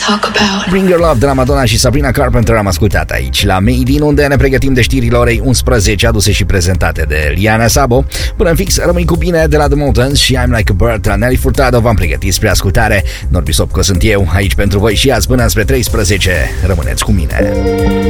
talk about. Bring Your Love de la Madonna și Sabrina Carpenter am ascultat aici la Made in, unde ne pregătim de știrile orei 11, aduse și prezentate de Liana Sabo. Până în fix, rămâi cu bine de la The Mountains și I'm Like a Bird. Nelly Furtado v-am pregătit spre ascultare. Norbi Sopco sunt eu, aici pentru voi și azi până spre 13. Rămâneți cu mine.